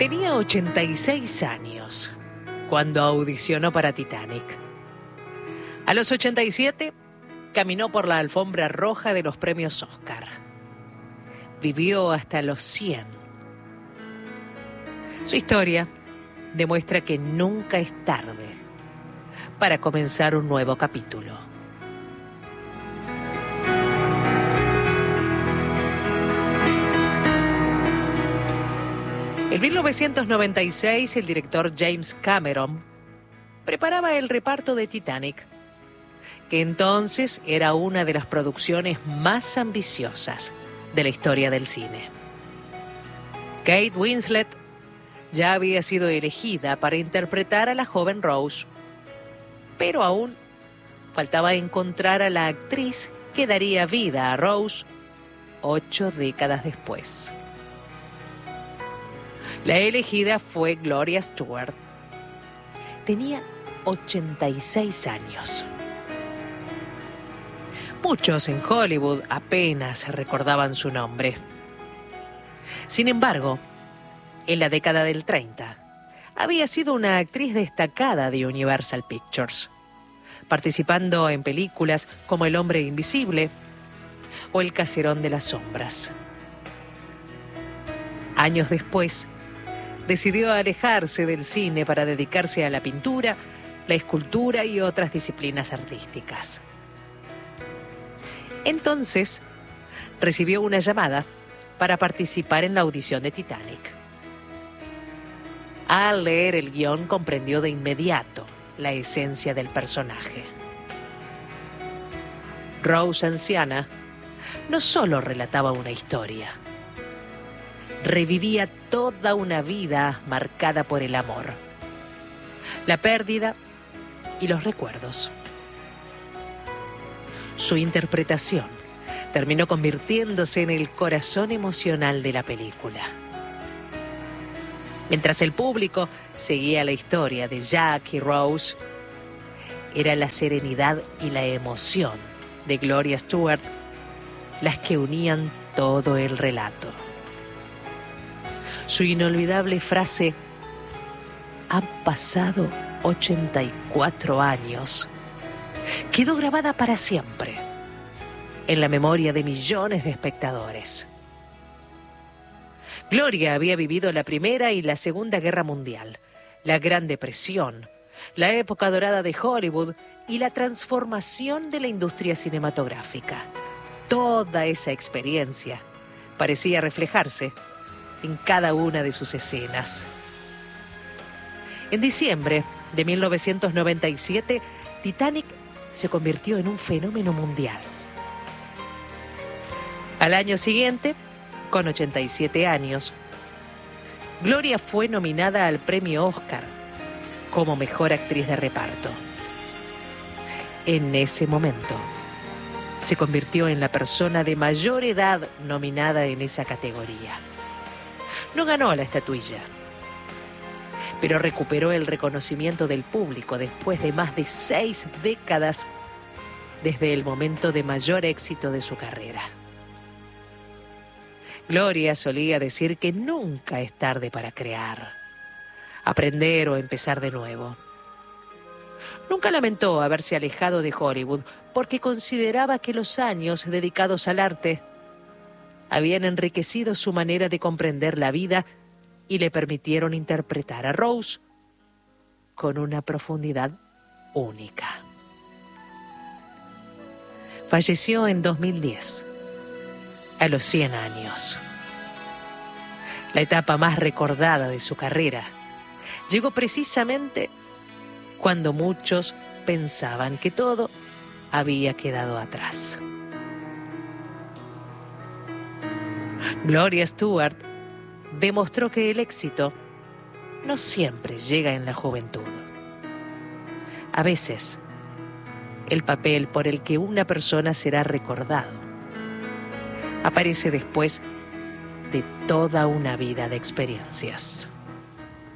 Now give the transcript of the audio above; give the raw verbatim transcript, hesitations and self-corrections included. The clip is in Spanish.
Tenía ochenta y seis años cuando audicionó para Titanic. A los ochenta y siete caminó por la alfombra roja de los premios Oscar. Vivió hasta los cien. Su historia demuestra que nunca es tarde para comenzar un nuevo capítulo. En mil novecientos noventa y seis, el director James Cameron preparaba el reparto de Titanic, que entonces era una de las producciones más ambiciosas de la historia del cine. Kate Winslet ya había sido elegida para interpretar a la joven Rose, pero aún faltaba encontrar a la actriz que daría vida a Rose ocho décadas después. La elegida fue Gloria Stuart. Tenía ochenta y seis años. Muchos en Hollywood apenas recordaban su nombre. Sin embargo, en la década del treinta, había sido una actriz destacada de Universal Pictures, participando en películas como El hombre invisible o El caserón de las sombras. Años después, decidió alejarse del cine para dedicarse a la pintura, la escultura y otras disciplinas artísticas. Entonces, recibió una llamada para participar en la audición de Titanic. Al leer el guión, comprendió de inmediato la esencia del personaje. Rose, anciana, no solo relataba una historia, revivía toda una vida marcada por el amor, la pérdida y los recuerdos. Su interpretación terminó convirtiéndose en el corazón emocional de la película. Mientras el público seguía la historia de Jack y Rose, era la serenidad y la emoción de Gloria Stuart las que unían todo el relato. Su inolvidable frase, "Han pasado ochenta y cuatro años", quedó grabada para siempre en la memoria de millones de espectadores. Gloria había vivido la Primera y la Segunda Guerra Mundial, la Gran Depresión, la época dorada de Hollywood y la transformación de la industria cinematográfica. Toda esa experiencia parecía reflejarse en cada una de sus escenas. En diciembre de mil novecientos noventa y siete, Titanic se convirtió en un fenómeno mundial. Al año siguiente, con ochenta y siete años, Gloria fue nominada al premio Oscar como mejor actriz de reparto. En ese momento, se convirtió en la persona de mayor edad nominada en esa categoría. No ganó la estatuilla, pero recuperó el reconocimiento del público después de más de seis décadas desde el momento de mayor éxito de su carrera. Gloria solía decir que nunca es tarde para crear, aprender o empezar de nuevo. Nunca lamentó haberse alejado de Hollywood porque consideraba que los años dedicados al arte habían enriquecido su manera de comprender la vida y le permitieron interpretar a Rose con una profundidad única. Falleció en dos mil diez, a los cien años. La etapa más recordada de su carrera llegó precisamente cuando muchos pensaban que todo había quedado atrás. Gloria Stuart demostró que el éxito no siempre llega en la juventud. A veces, el papel por el que una persona será recordado aparece después de toda una vida de experiencias.